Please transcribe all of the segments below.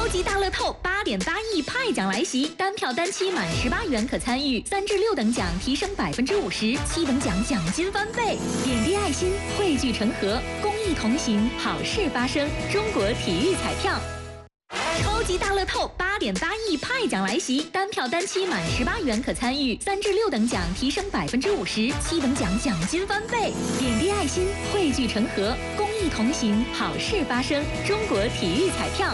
超级大乐透8.8亿派奖来袭，单票单期满18元可参与，3至6等奖提升50%，7等奖奖金翻倍。点滴爱心，汇聚成河，公益同行，好事发生。中国体育彩票。超级大乐透8.8亿派奖来袭，单票单期满18元可参与，3至6等奖提升50%，7等奖奖金翻倍。点滴爱心，汇聚成河，公益同行，好事发生。中国体育彩票。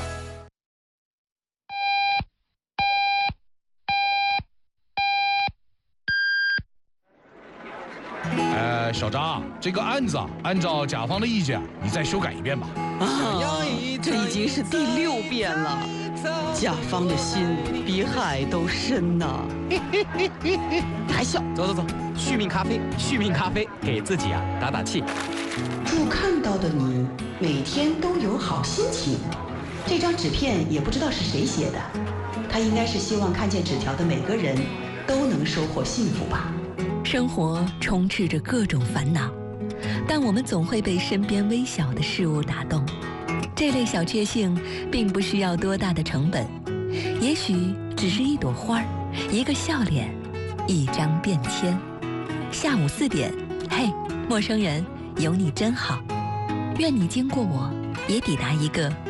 小张，这个案子按照甲方的意见，你再修改一遍吧。 这已经是第6遍了，甲方的心比海都深呐。 还笑？走，续命咖啡，续命咖啡，给自己打打气。 祝看到的你每天都有好心情。这张纸片也不知道是谁写的，他应该是希望看见纸条的每个人都能收获幸福吧。 生活充斥着各种烦恼，但我们总会被身边微小的事物打动。这类小确幸并不需要多大的成本，也许只是一朵花儿，一个笑脸，一张便签。下午4点，嘿，陌生人，有你真好。愿你经过我，也抵达一个